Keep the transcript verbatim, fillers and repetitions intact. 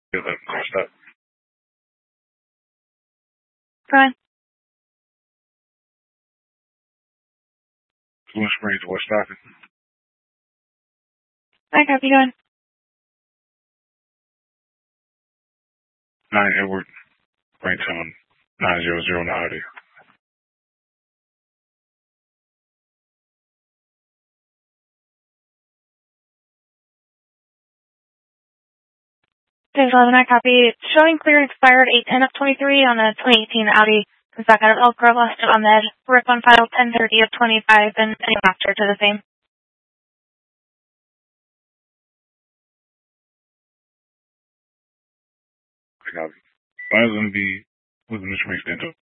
Yeah, let them stop. Go ahead. Blue Springs, West Stockton. Hi, copy, going. nine Edward, Braintown, nine zero zero ninety. There's eleven, I copy. Showing clear expired eight ten of twenty-three on a twenty eighteen Audi. Comes back out of Elk Grove, West of Ahmed. Rip on file ten thirty of twenty-five and any after to the same. I got it. Why is it going to be with the Michigan Dental?